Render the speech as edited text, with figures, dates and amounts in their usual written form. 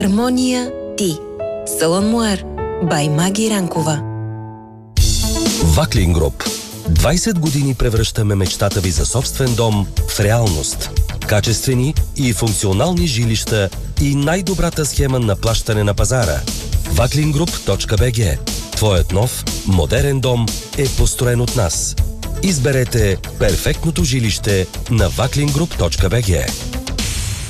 Хармония Ти. Салон Муар. Бай Маги Ранкова. Ваклин Груп. 20 години превръщаме мечтата ви за собствен дом в реалност. Качествени и функционални жилища и най-добрата схема на плащане на пазара. Vaklingroup.bg. Твоят нов, модерен дом е построен от нас. Изберете перфектното жилище на Vaklingroup.bg.